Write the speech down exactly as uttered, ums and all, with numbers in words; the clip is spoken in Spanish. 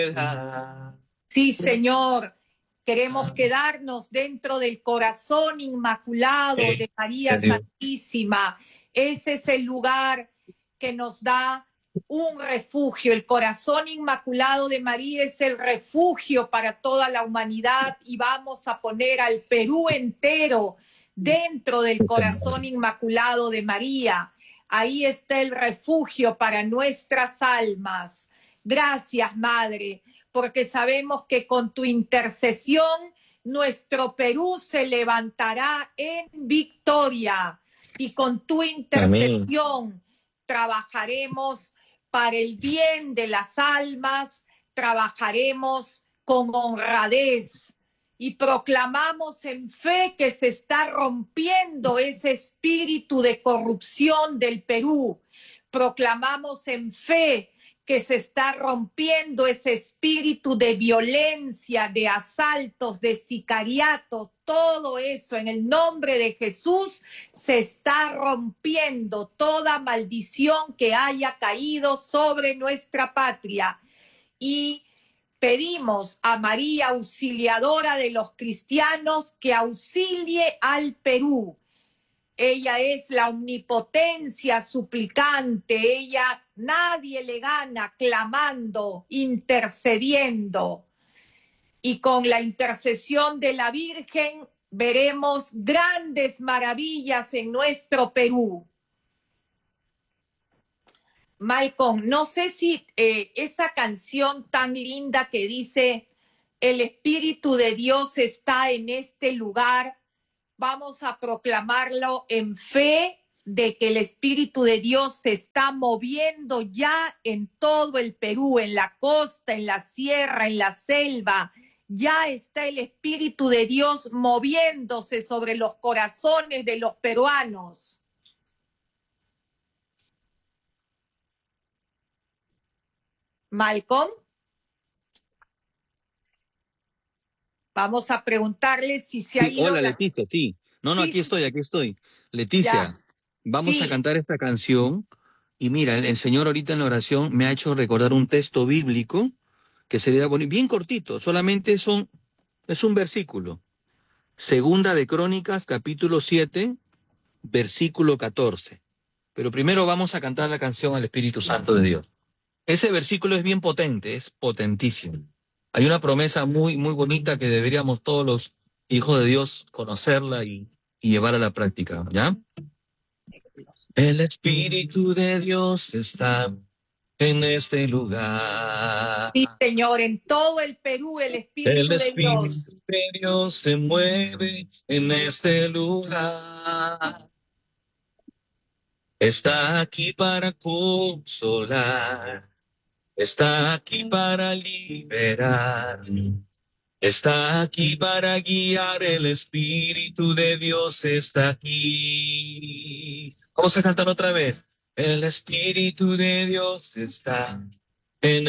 Sí, Señor, queremos quedarnos dentro del corazón inmaculado de María Santísima. Ese es el lugar que nos da un refugio. El corazón inmaculado de María es el refugio para toda la humanidad y vamos a poner al Perú entero dentro del corazón inmaculado de María. Ahí está el refugio para nuestras almas. Gracias, Madre, porque sabemos que con tu intercesión nuestro Perú se levantará en victoria y con tu intercesión Amén. Trabajaremos para el bien de las almas, trabajaremos con honradez y proclamamos en fe que se está rompiendo ese espíritu de corrupción del Perú. Proclamamos en fe que se está rompiendo ese espíritu de violencia, de asaltos, de sicariato, todo eso en el nombre de Jesús se está rompiendo, toda maldición que haya caído sobre nuestra patria. Y pedimos a María Auxiliadora de los cristianos que auxilie al Perú. Ella es la omnipotencia suplicante, ella nadie le gana clamando, intercediendo. Y con la intercesión de la Virgen veremos grandes maravillas en nuestro Perú. Malcolm, no sé si eh, esa canción tan linda que dice el Espíritu de Dios está en este lugar, vamos a proclamarlo en fe de que el Espíritu de Dios se está moviendo ya en todo el Perú, en la costa, en la sierra, en la selva. Ya está el Espíritu de Dios moviéndose sobre los corazones de los peruanos. Malcolm, vamos a preguntarle si se ha Sí, ido. hola la... Leticia, sí. No, no, Sí, aquí estoy, aquí estoy. Leticia, ya. vamos Sí. a cantar esta canción y mira, el, el Señor ahorita en la oración me ha hecho recordar un texto bíblico que sería boni- bien cortito, solamente son, es un versículo. Segunda de Crónicas, capítulo siete, versículo catorce. Pero primero vamos a cantar la canción al Espíritu Santo de Dios. Ese versículo es bien potente, es potentísimo. Hay una promesa muy, muy bonita que deberíamos todos los hijos de Dios conocerla y, y llevar a la práctica, ¿ya? El Espíritu de Dios está en este lugar. Sí, Señor, en todo el Perú el El Espíritu de Dios. Espíritu de Dios se mueve en este lugar. Está aquí para consolar. Está aquí para liberar. Está aquí para guiar, el Espíritu de Dios está aquí. Vamos a cantar otra vez. El Espíritu de Dios está en